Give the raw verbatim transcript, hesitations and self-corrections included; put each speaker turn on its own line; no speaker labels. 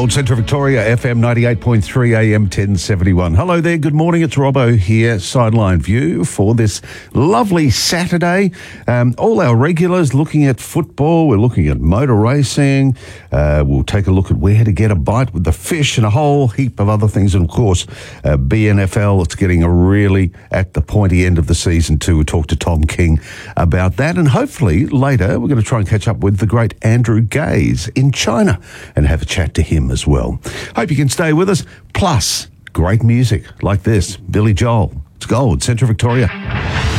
Gold, Central Victoria, F M ninety-eight point three, A M ten seventy-one. Hello there, good morning, it's Robbo here, Sideline View for this lovely Saturday. Um, all our regulars looking at football, we're looking at motor racing, uh, we'll take a look at where to get a bite with the fish and a whole heap of other things. And of course, uh, B N F L, it's getting a really at the pointy end of the season too. We'll talk to Tom King about that, and hopefully later we're going to try and catch up with the great Andrew Gaze in China and have a chat to him as well. Hope you can stay with us. Plus, great music like this. Billy Joel. It's Gold, Central Victoria.